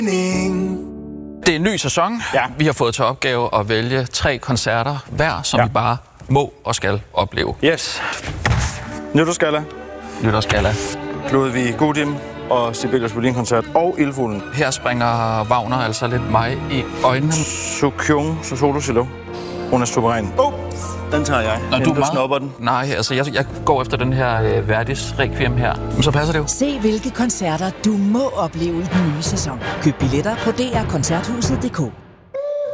Det er en ny sæson. Ja. Vi har fået til opgave at vælge 3 koncerter hver, som vi bare må og skal opleve. Yes. Nytårsgalla, Nytårsgalla. Ludvig Gudim og Sibelius Violin-koncert og Ildfuglen. Her springer Wagner altså lidt mig i øjnene. Sukyung Solo. Hun er suveræn. Den tager jeg. Når du snupper den. Nej, altså jeg går efter den her Verdis Requiem her. Men så passer det jo. Se hvilke koncerter du må opleve i den nye sæson. Køb billetter på drkoncerthuset.dk.